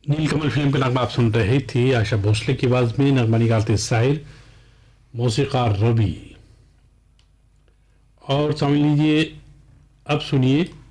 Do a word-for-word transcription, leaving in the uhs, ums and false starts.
नीलकमल film का नगमा आप सुन रहे थे, आशा भोसले की आवाज में। नगमा निकालते शायर, मौसीकार रवि। और समझ लीजिए, अब सुनिए